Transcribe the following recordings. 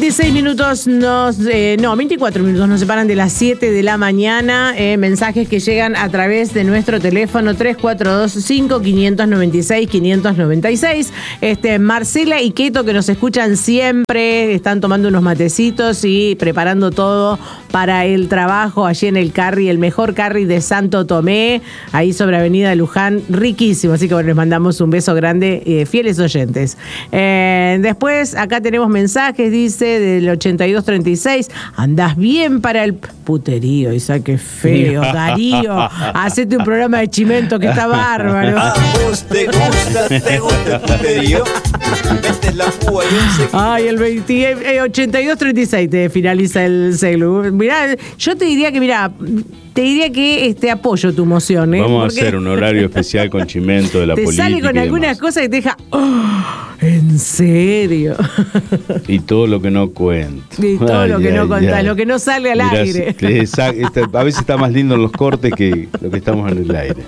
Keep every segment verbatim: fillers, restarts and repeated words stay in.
veintiséis minutos, nos, eh, no, veinticuatro minutos nos separan de las siete de la mañana. Eh, mensajes que llegan a través de nuestro teléfono tres cuatro dos cinco, cinco nueve seis, cinco nueve seis. Este, Marcela y Keto, que nos escuchan siempre, están tomando unos matecitos y preparando todo para el trabajo allí en el Carry, el mejor Carry de Santo Tomé, ahí sobre Avenida Luján, riquísimo. Así que bueno, les mandamos un beso grande, eh, fieles oyentes. Eh, después, acá tenemos mensajes, dice, del ochenta y dos treinta y seis, andás bien para el puterío. Isa, qué feo, Darío, hacete un programa de Chimento que está bárbaro. ¿A vos te gusta, te gusta el puterío? Metes la púa y un sequito. Ay, el veinte, eh, ochenta y dos treinta y seis te finaliza el celu. Mirá, yo te diría que, mirá, te diría que este, apoyo tu moción, ¿eh? Vamos Porque a hacer un horario especial con Chimento de la te política. sale con y algunas demás. cosas que te deja, oh, ¿en serio? Y todo lo que no cuento. Y todo Ay, lo que ay, no contás, ay. lo que no sale al Mirá, aire. que esa- esta- a veces está más lindo en los cortes que lo que estamos en el aire.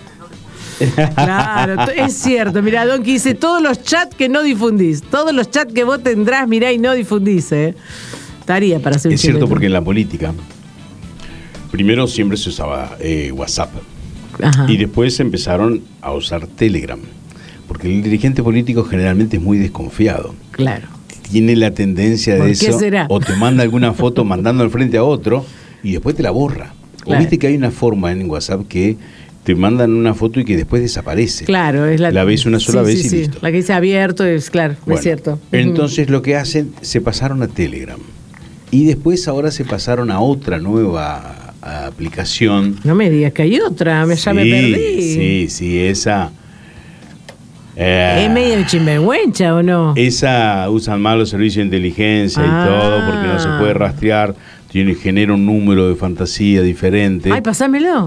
Claro, t- es cierto. Mirá, Donki dice, todos los chats que no difundís, todos los chats que vos tendrás, mirá, y no difundís, ¿eh? Estaría para hacer un Es cierto, chimento. porque en la política, primero siempre se usaba eh, WhatsApp. Ajá. Y después empezaron a usar Telegram. Porque el dirigente político generalmente es muy desconfiado. Claro. Tiene la tendencia ¿Por de qué eso. será? O te manda alguna foto mandando al frente a otro y después te la borra. Claro. O viste que hay una forma en WhatsApp que te mandan una foto y que después desaparece. Claro, es la... La ves una sola sí, vez sí, y sí. listo. La que dice abierto es, claro, Bueno, es cierto. Entonces lo que hacen, se pasaron a Telegram. Y después ahora se pasaron a otra nueva a- aplicación. No me digas que hay otra, me, ya me Sí, perdí. Sí, sí, esa. eh, ¿Es medio chimbergüencha o no? Esa usan mal los servicios de inteligencia Ah. y todo porque no se puede rastrear. Tiene, genera un número de fantasía diferente. Ay, pasámelo.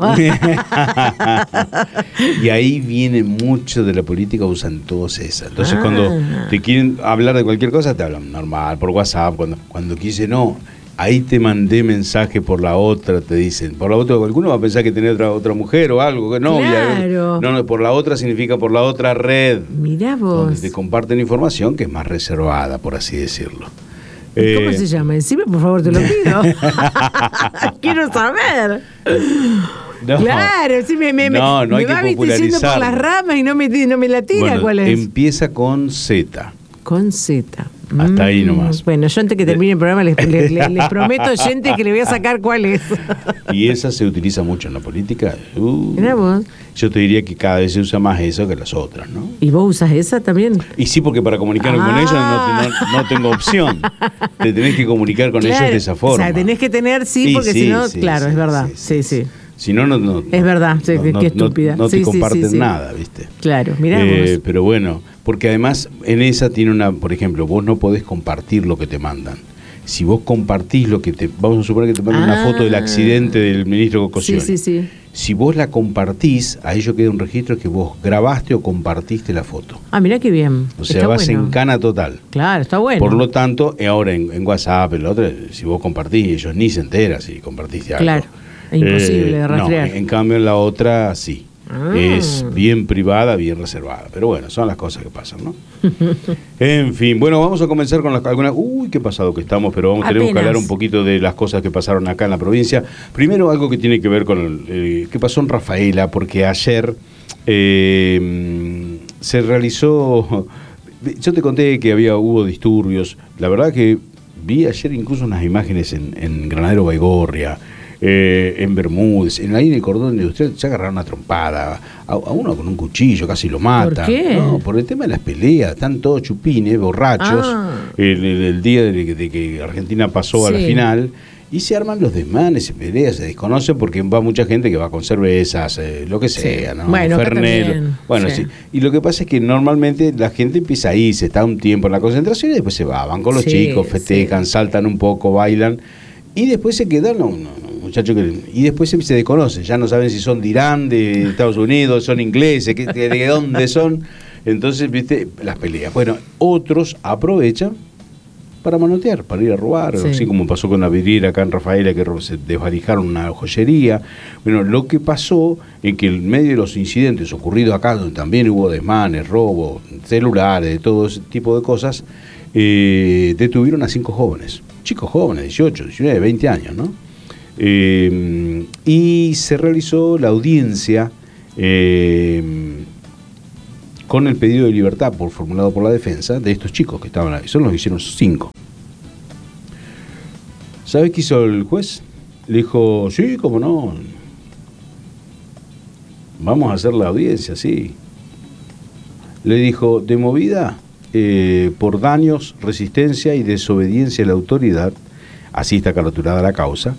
Y ahí viene mucho de la política, usan todos esas. Entonces Ah. cuando te quieren hablar de cualquier cosa, te hablan normal, por WhatsApp. Cuando, cuando quise, no, ahí te mandé mensaje por la otra, te dicen. Por la otra, alguno va a pensar que tenés otra, otra mujer o algo, que novia. Claro. No, no, por la otra significa por la otra red. Mirá Donde vos. te comparten información que es más reservada, por así decirlo. ¿Y ¿Cómo Eh, se llama? Decime, por favor, te lo pido. Quiero saber. no. Claro, sí, me, me, me- No, no me hay que va viste, yendo por popularizarlo. las ramas y no me, no me la tira. Bueno, ¿Cuál es? empieza con Z. Con Z. Hasta ahí nomás. Bueno, yo antes que termine el programa les, les- les- les prometo, oyente, que le voy a sacar cuál es. Y esa se utiliza mucho en la política. Uh, Mirá vos. yo te diría que cada vez se usa más eso que las otras, ¿no? ¿Y vos usas esa también? Y sí, porque para comunicarme con Ah. ellos no, te- no- no tengo opción. Te tenés que comunicar con ellos Claro, de esa forma. O sea, tenés que tener, sí, Sí, porque sí, si no, sí, claro, sí, es verdad. sí, Sí, sí. sí. Si no, no, no. Es verdad, sí, no, qué- no- qué estúpida. No, no Sí, te sí, sí, comparten sí. nada, ¿viste? Claro, mirá Eh, vos. pero bueno, porque además en esa tiene una, por ejemplo, vos no podés compartir lo que te mandan. Si vos compartís lo que te, vamos a suponer que te mandan una Ah. foto del accidente del ministro Coccioni. Sí, sí, sí. Si vos la compartís, a ello queda un registro que vos grabaste o compartiste la foto. Ah, mirá qué bien. O sea, Está vas bueno. en cana total. Claro, está bueno. Por lo tanto, eh, ahora en, en WhatsApp, en la otra, si vos compartís, ellos ni se enteran si compartiste algo. Claro, es imposible de rastrear. No, en cambio en la otra sí. Ah. Es bien privada, bien reservada. Pero bueno, son las cosas que pasan, ¿no? En fin, bueno, vamos a comenzar con las, algunas... Uy, qué pasado que estamos, pero vamos, tenemos que Apenas. hablar un poquito de las cosas que pasaron acá en la provincia. Primero, algo que tiene que ver con el, eh, qué pasó en Rafaela, porque ayer eh, se realizó... Yo te conté que había hubo disturbios. La verdad que vi ayer incluso unas imágenes en, en Granadero Baigorria, eh, en Bermúdez, en ahí en el cordón industrial, se agarraron una trompada, a, a uno con un cuchillo casi lo matan. ¿Por qué? No, por el tema de las peleas, están todos chupines, borrachos, Ah. el, el- el día de, que- de que Argentina pasó a la Sí. final. Y se arman los desmanes, se pelean, se desconocen porque va mucha gente que va con cervezas, eh, lo que sea, ¿no? Bueno, acá Fernet, también, bueno, sí. sí. Y lo que pasa es que normalmente la gente empieza ahí, se está un tiempo en la concentración y después se va, van con los Sí, chicos, festejan, saltan un poco, bailan y después se quedan no, no, no, muchachos que y después se, se desconocen, ya no saben si son de Irán, de Estados Unidos, son ingleses, que, de, de dónde son. Entonces, viste, las peleas. Bueno, otros aprovechan para manotear, para ir a robar, Sí. así como pasó con la vidriera acá en Rafaela, que ro- se desvalijaron una joyería. Bueno, lo que pasó en que en medio de los incidentes ocurridos acá, donde también hubo desmanes, robos, celulares, de todo ese tipo de cosas, eh, detuvieron a cinco jóvenes, chicos jóvenes, dieciocho, diecinueve, veinte años, ¿no? Eh, y se realizó la audiencia eh, con el pedido de libertad por, formulado por la defensa de estos chicos que estaban ahí. Son los que hicieron cinco. ¿Sabes qué hizo el juez? Le dijo, sí, cómo no, vamos a hacer la audiencia, sí. Le dijo, de movida eh, por daños, resistencia y desobediencia a la autoridad, así está caraturada la causa,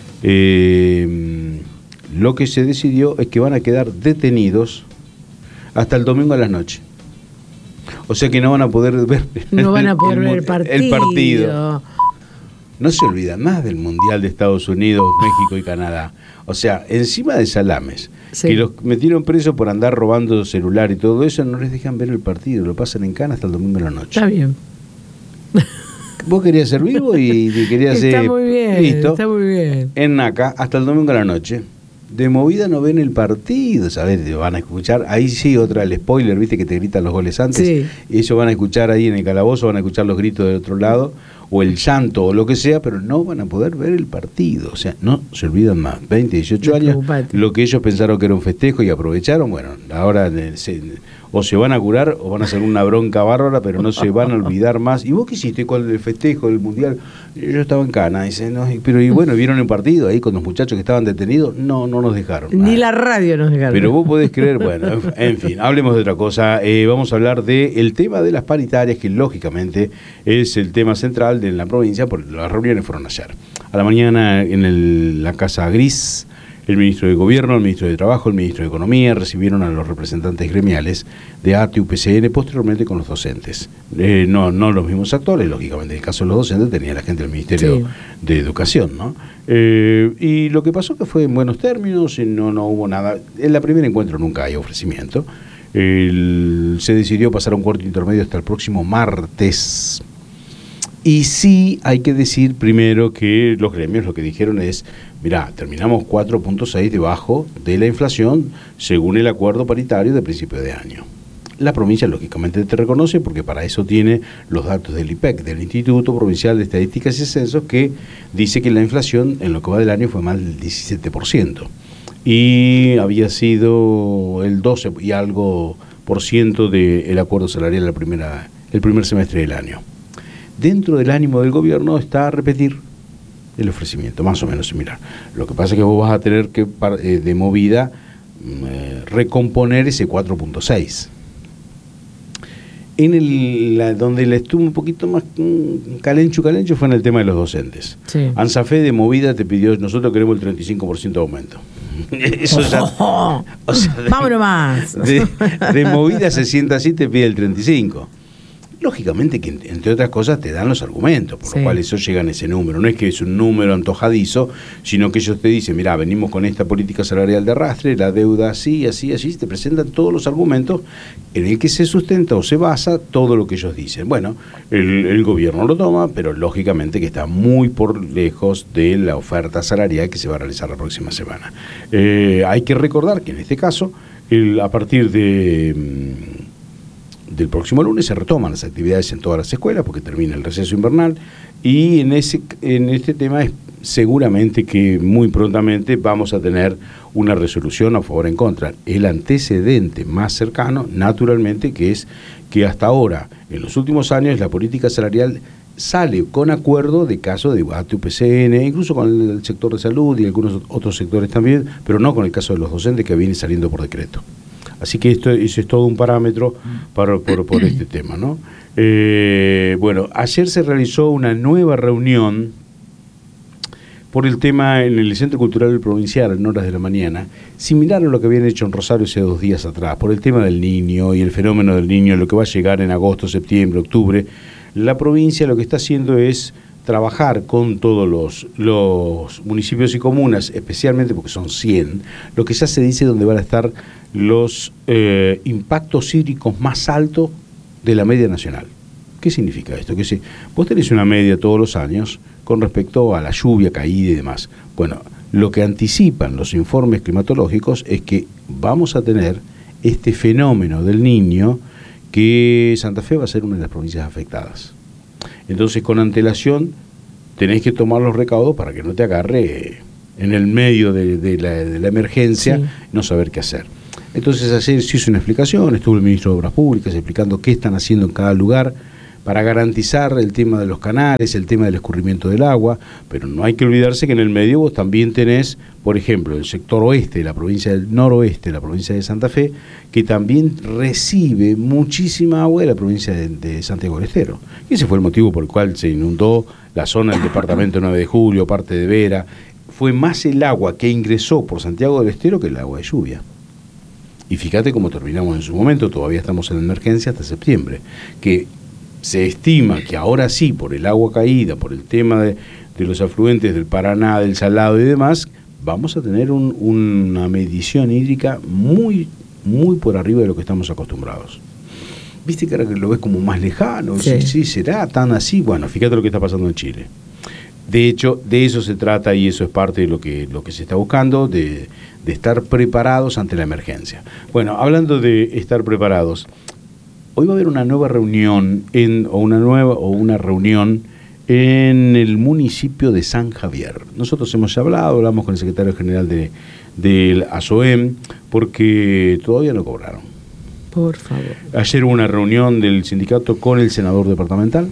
eh, lo que se decidió es que van a quedar detenidos hasta el domingo a la noche. O sea que no van a poder ver, no van a poder el, ver el partido. el partido. No se olvida más del Mundial de Estados Unidos, México y Canadá. O sea, encima de salames, sí, que los metieron presos por andar robando celular y todo eso, no les dejan ver el partido, lo pasan en cana hasta el domingo de la noche. Está bien. Vos querías ser vivo y querías ser... Está muy bien, listo, está muy bien. En Naca, hasta el domingo de la noche. De movida no ven el partido, ¿sabes? Van a escuchar, ahí sí, otra, el spoiler, ¿viste? Que te gritan los goles antes. Sí. Y ellos van a escuchar ahí en el calabozo, van a escuchar los gritos del otro lado, o el llanto, o lo que sea, pero no van a poder ver el partido. O sea, no se olvidan más. veinte, dieciocho años, lo que ellos pensaron que era un festejo y aprovecharon, bueno, ahora se, o se van a curar o van a hacer una bronca bárbara, pero no se van a olvidar más. ¿Y vos qué hiciste con el festejo del Mundial? Yo estaba en cana, dice, no, pero y bueno, ¿vieron el partido ahí con los muchachos que estaban detenidos? No, no nos dejaron. Ni ah, la radio nos dejaron. Pero vos podés creer, bueno, en fin, hablemos de otra cosa. Eh, vamos a hablar del tema de las paritarias, que lógicamente es el tema central de la provincia, porque las reuniones fueron ayer. A la mañana en el, la Casa Gris, el ministro de Gobierno, el ministro de Trabajo, el ministro de Economía recibieron a los representantes gremiales de A T E, U P C N, posteriormente con los docentes. Eh, no, no los mismos actores, lógicamente. En el caso de los docentes tenía la gente del Ministerio sí. de Educación, ¿no? Eh, y lo que pasó que fue en buenos términos, y no, no hubo nada. En la primer encuentro nunca hay ofrecimiento. El, se decidió pasar a un cuarto intermedio hasta el próximo martes. Y sí hay que decir primero que los gremios lo que dijeron es, mirá, terminamos cuatro punto seis debajo de la inflación según el acuerdo paritario de principio de año. La provincia lógicamente te reconoce porque para eso tiene los datos del I P E C, del Instituto Provincial de Estadísticas y Censos, que dice que la inflación en lo que va del año fue más del diecisiete por ciento y había sido el doce y algo por ciento del acuerdo salarial la primera, el primer semestre del año. Dentro del ánimo del gobierno está repetir el ofrecimiento, más o menos similar. Lo que pasa es que vos vas a tener que, eh, de movida, eh, recomponer ese cuatro punto seis. En el, la, donde le estuvo un poquito más mm, calencho, calencho fue en el tema de los docentes. Sí. ANSAFE de movida te pidió, nosotros queremos el treinta y cinco por ciento de aumento. Eso ya, oh, o sea, de, vámonos más. De, de movida se sienta así, te pide el treinta y cinco. Lógicamente que, entre otras cosas, te dan los argumentos, por sí. lo cual eso llegan a ese número. No es que es un número antojadizo, sino que ellos te dicen, mirá, venimos con esta política salarial de arrastre, la deuda así, así, así, te presentan todos los argumentos en el que se sustenta o se basa todo lo que ellos dicen. Bueno, el, el gobierno lo toma, pero lógicamente que está muy por lejos de la oferta salarial que se va a realizar la próxima semana. Eh, hay que recordar que en este caso, el, a partir de... del próximo lunes se retoman las actividades en todas las escuelas porque termina el receso invernal y en ese en este tema es seguramente que muy prontamente vamos a tener una resolución a favor o en contra. El antecedente más cercano, naturalmente, que es que hasta ahora, en los últimos años, la política salarial sale con acuerdo de caso de A T E, U P C N, incluso con el sector de salud y algunos otros sectores también, pero no con el caso de los docentes que viene saliendo por decreto. Así que esto eso es todo un parámetro para, por, por este tema, ¿no? Eh, bueno, ayer se realizó una nueva reunión por el tema en el Centro Cultural Provincial en horas de la mañana, similar a lo que habían hecho en Rosario hace dos días atrás, por el tema del niño y el fenómeno del niño, lo que va a llegar en agosto, septiembre, octubre. La provincia lo que está haciendo es trabajar con todos los, los municipios y comunas, especialmente porque son cien, lo que ya se dice donde van a estar los eh, impactos hídricos más altos de la media nacional. ¿Qué significa esto? Que si vos tenés una media todos los años con respecto a la lluvia, caída y demás. Bueno, lo que anticipan los informes climatológicos es que vamos a tener este fenómeno del Niño, que Santa Fe va a ser una de las provincias afectadas. Entonces, con antelación, tenés que tomar los recaudos para que no te agarre en el medio de, de, la, de la emergencia, sí. no saber qué hacer. Entonces, ayer se hizo una explicación, estuvo el ministro de Obras Públicas explicando qué están haciendo en cada lugar para garantizar el tema de los canales, el tema del escurrimiento del agua, pero no hay que olvidarse que en el medio vos también tenés, por ejemplo, el sector oeste de la provincia del noroeste, la provincia de Santa Fe, que también recibe muchísima agua de la provincia de, de Santiago del Estero. Y ese fue el motivo por el cual se inundó la zona del departamento nueve de julio, parte de Vera. Fue más el agua que ingresó por Santiago del Estero que el agua de lluvia. Y fíjate cómo terminamos en su momento, todavía estamos en emergencia hasta septiembre, que se estima que ahora sí, por el agua caída, por el tema de, de los afluentes del Paraná, del Salado y demás, vamos a tener un, una medición hídrica muy, muy por arriba de lo que estamos acostumbrados. ¿Viste que ahora que lo ves como más lejano? Sí. Sí, sí, ¿será tan así? Bueno, fíjate lo que está pasando en Chile. De hecho, de eso se trata y eso es parte de lo que, lo que se está buscando, de, de estar preparados ante la emergencia. Bueno, hablando de estar preparados, hoy va a haber una nueva reunión en, o una nueva o una reunión en el municipio de San Javier. Nosotros hemos hablado, hablamos con el secretario general de del ASOEM, porque todavía no cobraron. Por favor. Ayer hubo una reunión del sindicato con el senador departamental.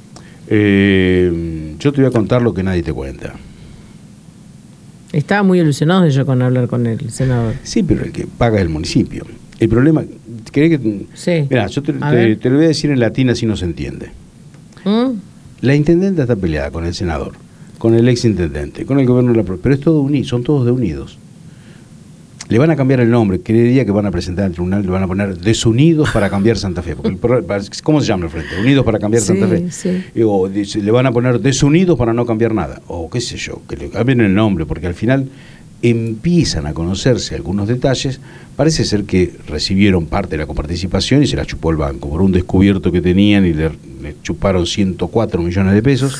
Eh, yo te voy a contar lo que nadie te cuenta. Estaba muy ilusionado yo con hablar con el senador. Sí, pero el que paga es el municipio. El problema, ¿querés que...? Sí. Mirá, yo te, te, te lo voy a decir en latín así no se entiende. ¿Mm? La intendente está peleada con el senador, con el ex intendente, con el gobierno de la provincia, pero es todo unido, son todos de unidos. Le van a cambiar el nombre, creería que van a presentar al tribunal, le van a poner Desunidos para cambiar Santa Fe. Porque el, ¿cómo se llama el frente? Unidos para cambiar sí, Santa Fe. Sí. O le van a poner Desunidos para no cambiar nada. O qué sé yo, que le cambien el nombre, porque al final empiezan a conocerse algunos detalles. Parece ser que recibieron parte de la coparticipación y se la chupó el banco por un descubierto que tenían y le, le chuparon ciento cuatro millones de pesos.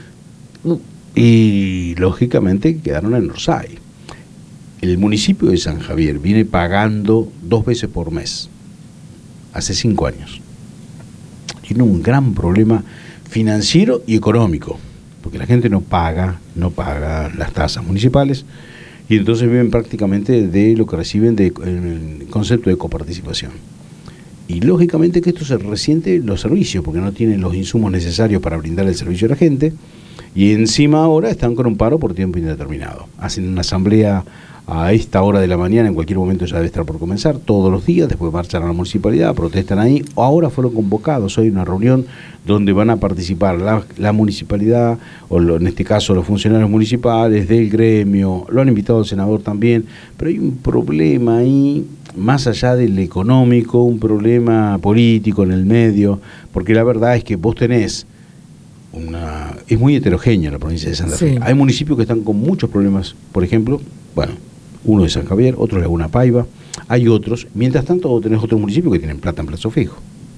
Y lógicamente quedaron en Rosay. El municipio de San Javier viene pagando dos veces por mes, hace cinco años. Tiene un gran problema financiero y económico, porque la gente no paga, no paga las tasas municipales, y entonces viven prácticamente de lo que reciben de, en el concepto de coparticipación. Y lógicamente que esto se resiente los servicios, porque no tienen los insumos necesarios para brindar el servicio a la gente, y encima ahora están con un paro por tiempo indeterminado. Hacen una asamblea a esta hora de la mañana, en cualquier momento ya debe estar por comenzar, todos los días, después marchan a la municipalidad, protestan ahí, ahora fueron convocados, hoy una reunión donde van a participar la, la municipalidad, o lo, en este caso los funcionarios municipales del gremio, lo han invitado al senador también, pero hay un problema ahí, más allá del económico, un problema político en el medio, porque la verdad es que vos tenés una... es muy heterogénea la provincia de Santa Fe. Sí. Hay municipios que están con muchos problemas, por ejemplo, bueno, uno de San Javier, otro de Laguna Paiva, hay otros. Mientras tanto, vos tenés otros municipios que tienen plata en plazo fijo.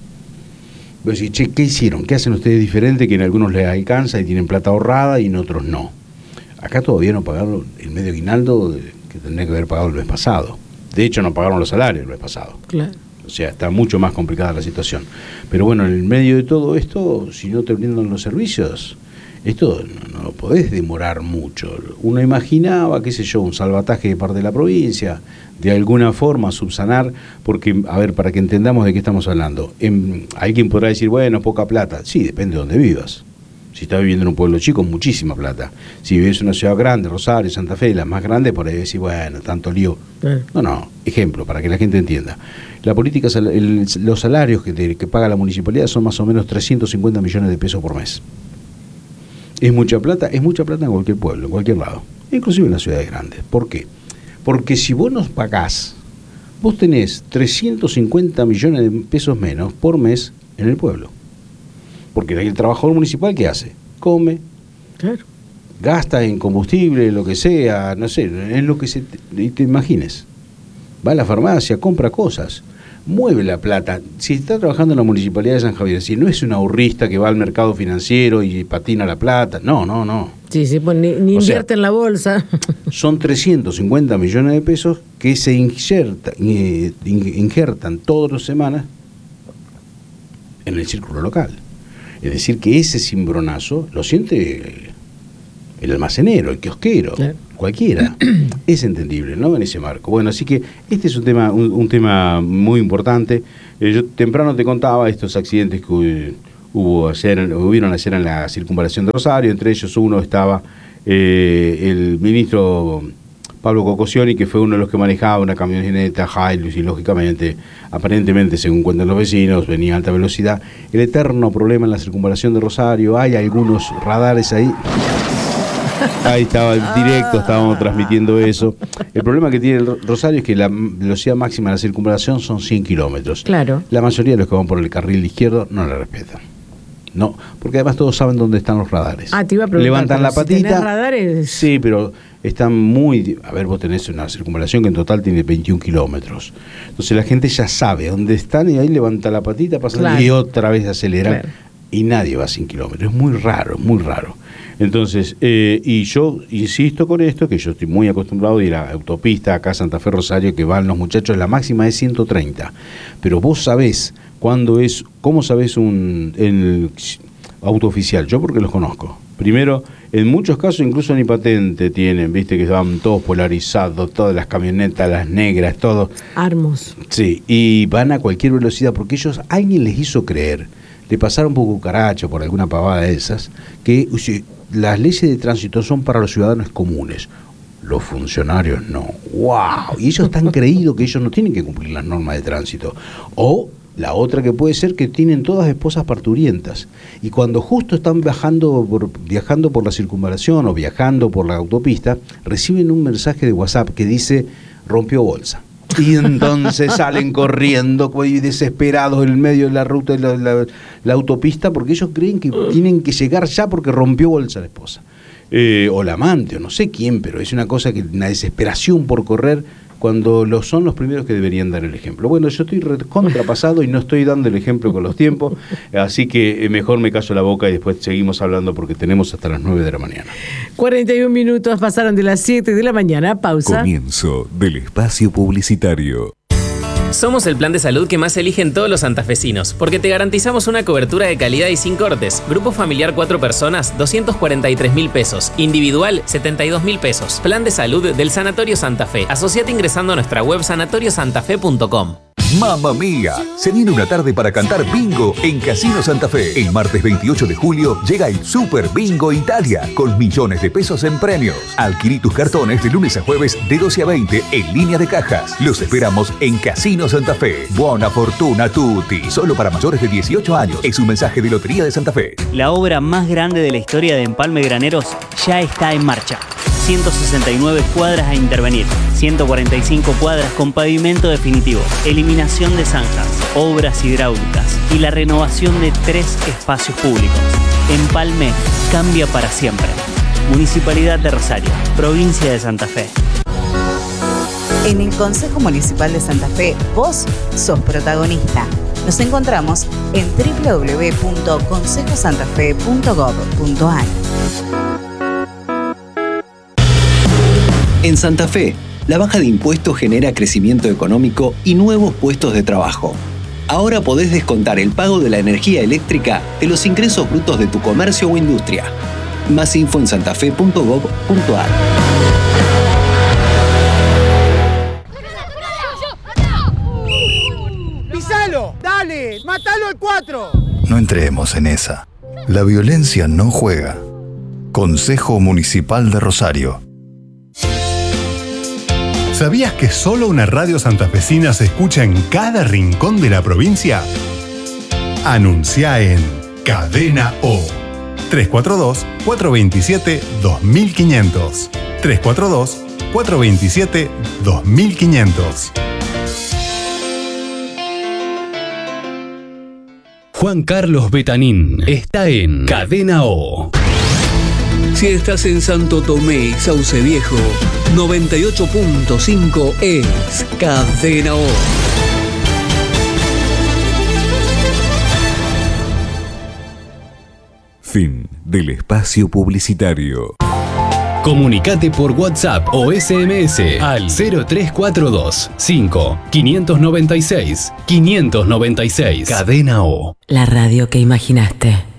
Vos decís, che, ¿qué hicieron? ¿Qué hacen ustedes diferente que en algunos les alcanza y tienen plata ahorrada y en otros no? Acá todavía no pagaron el medio aguinaldo que tendría que haber pagado el mes pasado. De hecho, no pagaron los salarios el mes pasado. Claro. O sea, está mucho más complicada la situación. Pero bueno, en el medio de todo esto, si no te brindan los servicios, esto no, no lo podés demorar mucho. Uno imaginaba, qué sé yo, un salvataje de parte de la provincia, de alguna forma subsanar, porque, a ver, para que entendamos de qué estamos hablando, en, alguien podrá decir, bueno, poca plata. Sí, depende de dónde vivas. Si estás viviendo en un pueblo chico, muchísima plata. Si vives en una ciudad grande, Rosario, Santa Fe, las más grandes, por ahí decís, bueno, tanto lío. Eh. No, no, ejemplo, para que la gente entienda. La política, el, los salarios que, te, que paga la municipalidad son más o menos trescientos cincuenta millones de pesos por mes. ¿Es mucha plata? Es mucha plata en cualquier pueblo, en cualquier lado, inclusive en las ciudades grandes. ¿Por qué? Porque si vos nos pagás, vos tenés trescientos cincuenta millones de pesos menos por mes en el pueblo. Porque el trabajador municipal, ¿qué hace? Come, claro, gasta en combustible, lo que sea, no sé, en lo que se te, te imagines. Va a la farmacia, compra cosas, mueve la plata. Si está trabajando en la municipalidad de San Javier, si no es un ahorrista que va al mercado financiero y patina la plata, no, no, no. Sí, sí, pues ni, ni invierte sea, en la bolsa. Son trescientos cincuenta millones de pesos que se inserta, injertan todas las semanas en el círculo local. Es decir, que ese cimbronazo lo siente el almacenero, el kiosquero, claro. Cualquiera. Es entendible, ¿no? En ese marco. Bueno, así que este es un tema, un, un tema muy importante. Eh, yo temprano te contaba estos accidentes que hubo ayer, hubieron ayer en la circunvalación de Rosario. Entre ellos uno estaba eh, el ministro Pablo Cocosioni, que fue uno de los que manejaba una camioneta Hilux y lógicamente, aparentemente, según cuentan los vecinos, venía a alta velocidad. El eterno problema en la circunvalación de Rosario, hay algunos radares ahí. Ahí estaba el directo, estábamos transmitiendo eso. El problema que tiene el Rosario es que la velocidad máxima de la circunvalación son cien kilómetros. Claro. La mayoría de los que van por el carril izquierdo no la respetan. No, porque además todos saben dónde están los radares. Ah, te iba a preguntar. Levantan la si patita. ¿Tenés radares? Sí, pero están muy... A ver, vos tenés una circunvalación que en total tiene veintiún kilómetros. Entonces la gente ya sabe dónde están y ahí levanta la patita, pasa claro. Y otra vez acelera. Claro. Y nadie va a cien kilómetros. Es muy raro, muy raro. Entonces, eh, y yo insisto con esto, que yo estoy muy acostumbrado a ir a la autopista acá Santa Fe Rosario, que van los muchachos, la máxima es ciento treinta. Pero vos sabés cuándo es, cómo sabés un el auto oficial. Yo porque los conozco. Primero, en muchos casos incluso ni patente tienen, viste que van todos polarizados, todas las camionetas, las negras, todo. Armos. Sí, y van a cualquier velocidad porque ellos, alguien les hizo creer, le pasaron un poco cucaracho por alguna pavada de esas, que uy, las leyes de tránsito son para los ciudadanos comunes. Los funcionarios no. ¡Wow! Y ellos están creídos que ellos no tienen que cumplir las normas de tránsito. O la otra que puede ser que tienen todas esposas parturientas. Y cuando justo están viajando por, viajando por la circunvalación o viajando por la autopista, reciben un mensaje de WhatsApp que dice, rompió bolsa. Y entonces salen corriendo desesperados en el medio de la ruta de la, la, la autopista porque ellos creen que tienen que llegar ya porque rompió bolsa la esposa. Eh, o la amante, o no sé quién, pero es una cosa que una desesperación por correr cuando lo son los primeros que deberían dar el ejemplo. Bueno, yo estoy contrapasado y no estoy dando el ejemplo con los tiempos, así que mejor me callo la boca y después seguimos hablando porque tenemos hasta las nueve de la mañana. cuarenta y un minutos pasaron de las siete de la mañana, pausa. Comienzo del espacio publicitario. Somos el plan de salud que más eligen todos los santafesinos, porque te garantizamos una cobertura de calidad y sin cortes. Grupo familiar cuatro personas, doscientos cuarenta y tres mil pesos. Individual, setenta y dos mil pesos. Plan de salud del Sanatorio Santa Fe. Asociate ingresando a nuestra web sanatorio santa fe punto com. ¡Mamma mía! Se viene una tarde para cantar bingo en Casino Santa Fe. El martes veintiocho de julio llega el Super Bingo Italia con millones de pesos en premios. Adquirí tus cartones de lunes a jueves de doce a veinte en línea de cajas. Los esperamos en Casino Santa Fe. Buona fortuna tutti. Solo para mayores de dieciocho años. Es un mensaje de Lotería de Santa Fe. La obra más grande de la historia de Empalme Graneros ya está en marcha. ciento sesenta y nueve cuadras a intervenir, ciento cuarenta y cinco cuadras con pavimento definitivo, eliminación de zanjas, obras hidráulicas y la renovación de tres espacios públicos. Empalme cambia para siempre. Municipalidad de Rosario, provincia de Santa Fe. En el Consejo Municipal de Santa Fe, vos sos protagonista. Nos encontramos en doble u doble u doble u punto consejo santa fe punto gob punto a r. En Santa Fe, la baja de impuestos genera crecimiento económico y nuevos puestos de trabajo. Ahora podés descontar el pago de la energía eléctrica de los ingresos brutos de tu comercio o industria. Más info en santa fe punto gob punto a r. ¡Pisalo! ¡Dale! ¡Mátalo al cuatro! No entremos en esa. La violencia no juega. Consejo Municipal de Rosario. ¿Sabías que solo una radio santafesina se escucha en cada rincón de la provincia? Anuncia en Cadena O. tres cuatro dos, cuatro dos siete, dos mil quinientos. tres cuatro dos, cuatro dos siete, dos mil quinientos. Juan Carlos Betanín está en Cadena O. Si estás en Santo Tomé y Sauce Viejo, noventa y ocho punto cinco es Cadena O. Fin del espacio publicitario. Comunicate por WhatsApp o S M S al cero tres cuatro dos, cinco, cinco nueve seis, cinco nueve seis. Cadena O. La radio que imaginaste.